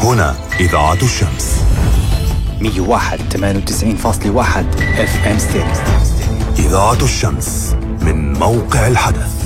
هنا إذاعة الشمس 101.98.1 FM ستيريو. إذاعة الشمس من موقع الحدث.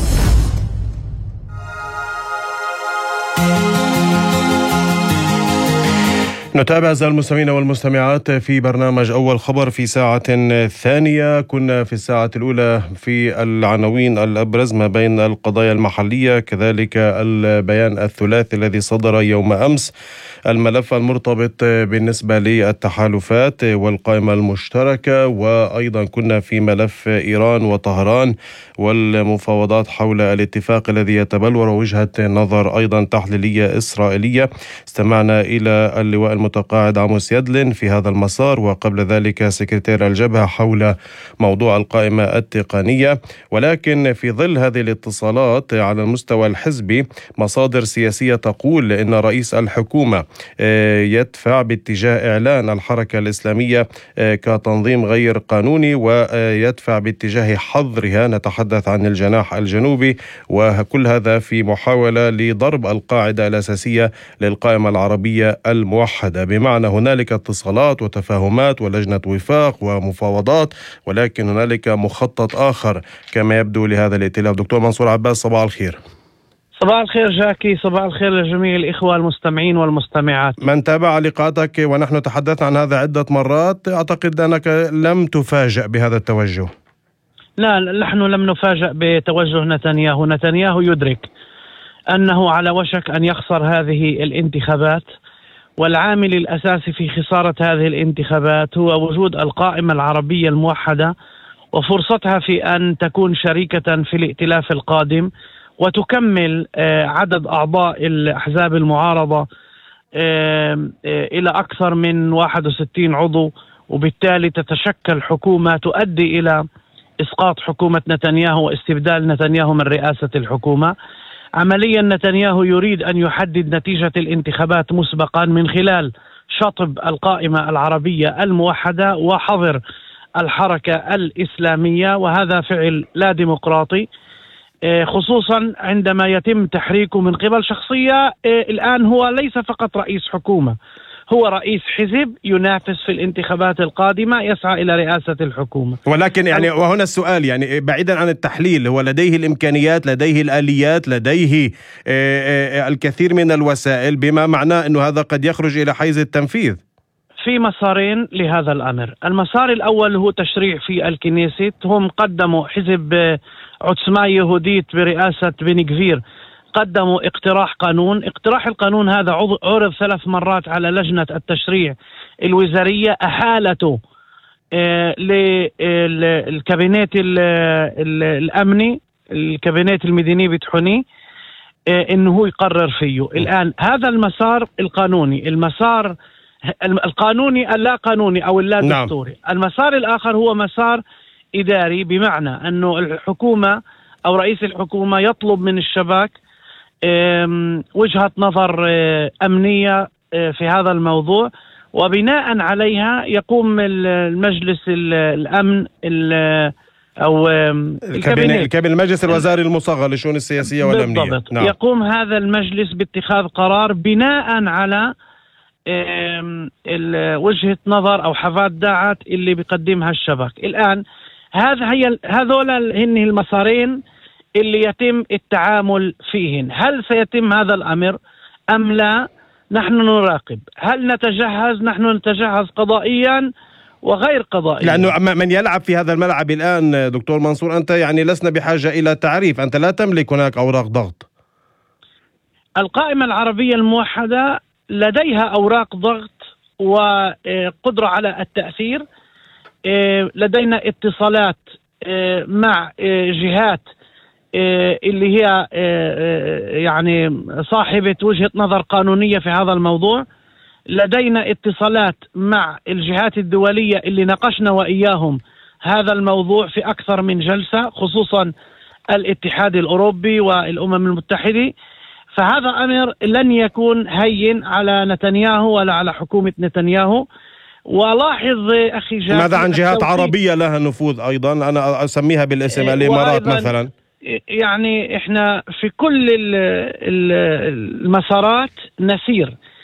نتابع أعزائي المستمعين والمستمعات في برنامج أول خبر في ساعة ثانية. كنا في الساعة الأولى في العناوين الأبرز ما بين القضايا المحلية، كذلك البيان الثلاثي الذي صدر يوم أمس، الملف المرتبط بالنسبة للتحالفات والقائمة المشتركة، وأيضا كنا في ملف إيران وطهران والمفاوضات حول الاتفاق الذي يتبلور وجهة نظر أيضا تحليلية إسرائيلية. استمعنا إلى اللواء المتقاعد عموس يدلن في هذا المسار، وقبل ذلك سكرتير الجبهة حول موضوع القائمة التقنية. ولكن في ظل هذه الاتصالات على المستوى الحزبي، مصادر سياسية تقول إن رئيس الحكومة يدفع باتجاه إعلان الحركة الإسلامية كتنظيم غير قانوني، ويدفع باتجاه حظرها. نتحدث عن الجناح الجنوبي، وكل هذا في محاولة لضرب القاعدة الأساسية للقائمة العربية الموحدة. بمعنى هنالك اتصالات وتفاهمات ولجنة وفاق ومفاوضات، ولكن هنالك مخطط آخر كما يبدو لهذا الائتلاف. دكتور منصور عباس، صباح الخير. صباح الخير جاكي، صباح الخير لجميع الإخوة المستمعين والمستمعات. من تابع لقاءاتك ونحن تحدثنا عن هذا عدة مرات، أعتقد أنك لم تفاجأ بهذا التوجه. لا، نحن لم نفاجأ بتوجه نتنياهو. نتنياهو يدرك أنه على وشك أن يخسر هذه الانتخابات، والعامل الأساسي في خسارة هذه الانتخابات هو وجود القائمة العربية الموحدة وفرصتها في أن تكون شريكة في الائتلاف القادم وتكمل عدد أعضاء الأحزاب المعارضة إلى أكثر من 61 عضو، وبالتالي تتشكل حكومة تؤدي إلى إسقاط حكومة نتنياهو واستبدال نتنياهو من رئاسة الحكومة. عمليا نتنياهو يريد أن يحدد نتيجة الانتخابات مسبقا من خلال شطب القائمة العربية الموحدة وحظر الحركة الإسلامية، وهذا فعل لا ديمقراطي، خصوصا عندما يتم تحريكه من قبل شخصية الآن هو ليس فقط رئيس حكومة، هو رئيس حزب ينافس في الانتخابات القادمة، يسعى إلى رئاسة الحكومة. ولكن وهنا السؤال، بعيدا عن التحليل، هو لديه الإمكانيات، لديه الآليات، لديه الكثير من الوسائل، بما معناه أنه هذا قد يخرج إلى حيز التنفيذ. في مسارين لهذا الأمر. المسار الأول هو تشريع في الكنيست. هم قدموا حزب عثمة يهوديت برئاسة بن غفير، قدموا اقتراح قانون. اقتراح القانون هذا عرض 3 مرات على لجنة التشريع الوزارية، أحالته للكابينات الأمني، الكابينات المدني بتحوني، إنه يقرر فيه. الآن هذا المسار القانوني، المسار القانوني اللا قانوني أو اللا دستوري. المسار الآخر هو مسار إداري، بمعنى أنه الحكومة أو رئيس الحكومة يطلب من الشباك وجهة نظر أمنية في هذا الموضوع، وبناء عليها يقوم المجلس الأمن أو الكابينت المجلس الوزاري المصغر للشؤون السياسية والأمنية. نعم. يقوم هذا المجلس باتخاذ قرار بناء على وجهة نظر أو حفاظ داعات اللي بيقدمها الشباك. الآن هذول هن المسارين اللي يتم التعامل فيهن. هل سيتم هذا الأمر أم لا؟ نحن نراقب. هل نتجهز؟ نحن نتجهز قضائيا وغير قضائيا، لأنه من يلعب في هذا الملعب الآن دكتور منصور، أنت لسنا بحاجة إلى تعريف، أنت لا تملك هناك أوراق ضغط. القائمة العربية الموحدة لديها أوراق ضغط وقدرة على التأثير. لدينا اتصالات مع جهات اللي هي صاحبة وجهة نظر قانونية في هذا الموضوع. لدينا اتصالات مع الجهات الدولية اللي ناقشنا وإياهم هذا الموضوع في أكثر من جلسة، خصوصا الاتحاد الأوروبي والأمم المتحدة. فهذا أمر لن يكون هين على نتنياهو ولا على حكومة نتنياهو. ولاحظ أخي جاك، ماذا عن جهات عربية لها نفوذ أيضا؟ أنا أسميها بالاسم الإمارات مثلا. إحنا في كل المسارات نسير